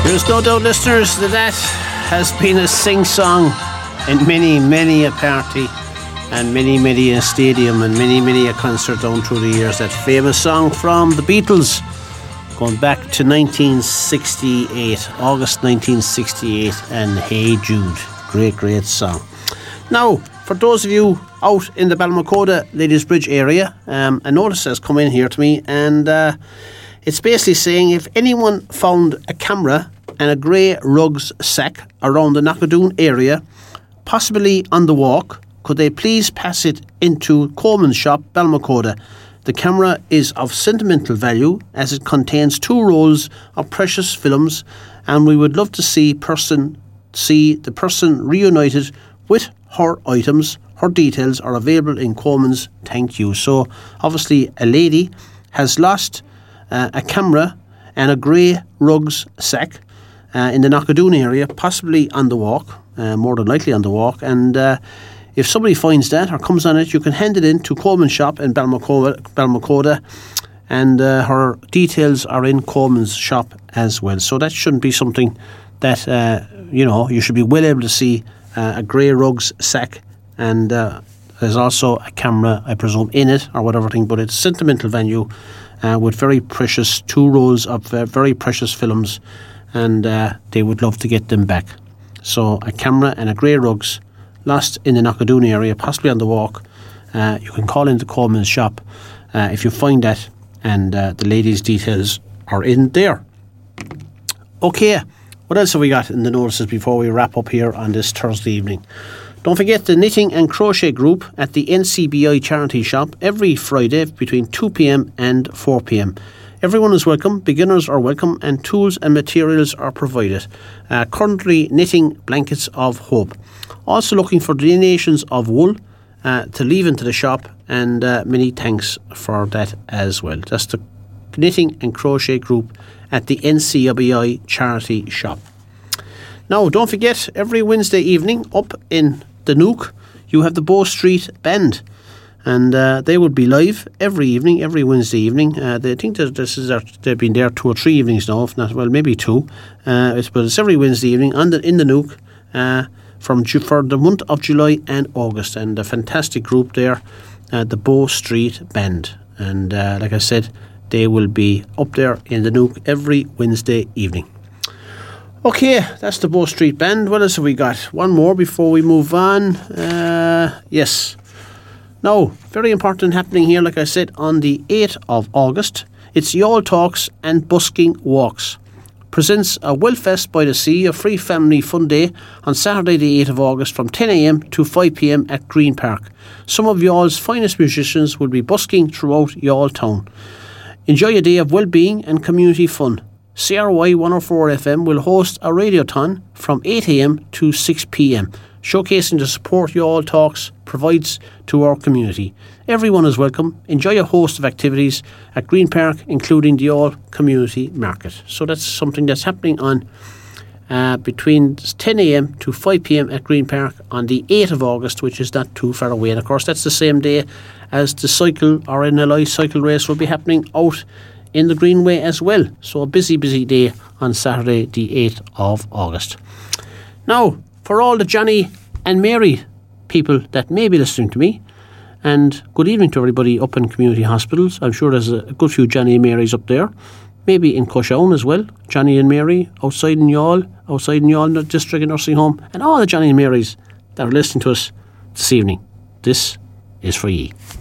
There's no doubt, listeners, that has been a sing-song in many a party and many a stadium and many a concert down through the years. That famous song from the Beatles, going back to 1968, August 1968, and Hey Jude. Great song. Now, for those of you out in the Balmacoda Ladies Bridge area, a notice has come in here to me, and it's basically saying if anyone found a camera and a grey rugs sack around the Knockadoon area, possibly on the walk, could they please pass it into Coleman's shop, Balmacoda? The camera is of sentimental value as it contains 2 rolls of precious films, and we would love to see the person reunited with her items. Her details are available in Coleman's. Thank you. So obviously a lady has lost a camera and a grey rugs sack in the Knockadoon area, possibly on the walk, more than likely on the walk, and if somebody finds that or comes on it, you can hand it in to Coleman's shop in Balmacoda, and her details are in Coleman's shop as well. So that shouldn't be something that you should be well able to see a grey rugs sack, and there's also a camera, I presume, in it or whatever thing, but it's sentimental value with very precious 2 rolls of very precious films, and they would love to get them back. So a camera and a grey rugs lost in the Knockadoon area, possibly on the walk. You can call into Coleman's shop if you find that, and the ladies' details are in there. Okay, what else have we got in the notices before we wrap up here on this Thursday evening? Don't forget the Knitting and Crochet Group at the NCBI Charity Shop every Friday between 2 p.m. and 4 p.m. Everyone is welcome, beginners are welcome, and tools and materials are provided. Currently knitting blankets of hope. Also looking for donations of wool to leave into the shop, and many thanks for that as well. That's the Knitting and Crochet Group at the NCBI Charity Shop. Now, don't forget, every Wednesday evening up in the Nook, you have the Bow Street Band, and they would be live every evening, every Wednesday evening. They think that they've been there 2 or 3 evenings now, if not, well, maybe 2. But it's every Wednesday evening in the Nook for the month of July and August, and a fantastic group there, the Bow Street Band. And like I said, they will be up there in the Nook every Wednesday evening. Okay, that's the Bow Street Band. What else have we got? One more before we move on. Yes. Now, very important happening here, like I said, on the 8th of August. It's Youghal Talks and Busking Walks. Presents a Wellfest by the Sea, a free family fun day on Saturday the 8th of August from 10 a.m. to 5 p.m. at Green Park. Some of Youghal's finest musicians will be busking throughout Youghal Town. Enjoy a day of well-being and community fun. CRY 104 FM will host a radiothon from 8 a.m. to 6 p.m, showcasing the support Youghal Talks provides to our community. Everyone is welcome. Enjoy a host of activities at Green Park, including the Youghal Community Market. So that's something that's happening on between 10 a.m. to 5 p.m. at Green Park on the 8th of August, which is not too far away. And of course, that's the same day as the cycle or NLI cycle race will be happening out in the Greenway as well. So a busy day on Saturday the 8th of August. Now, for all the Johnny and Mary people that may be listening to me, and good evening to everybody up in community hospitals. I'm sure there's a good few Johnny and Marys up there, maybe in Cushown as well. Johnny and Mary outside in Youghal District Nursing Home, and all the Johnny and Marys that are listening to us this evening. This is for ye.